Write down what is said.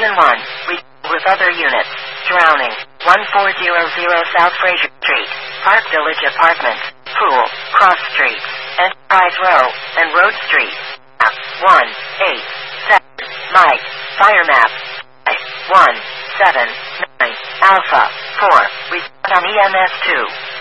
Division 1. With other units. Drowning. 1400 South Fraser Street. Park Village Apartments. Pool. Cross Street. Enterprise Row. And Road Street. 187. Mike. Fire map. 179. Alpha. 4. Respond on EMS 2.